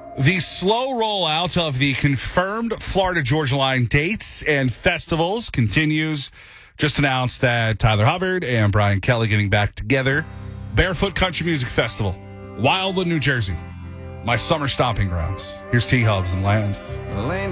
The slow rollout of the confirmed Florida Georgia Line dates and festivals continues. Just announced that Tyler Hubbard and Brian Kelly getting back together. Barefoot Country Music Festival, Wildwood, New Jersey. My summer stomping grounds. Here's T-Hubs and Land.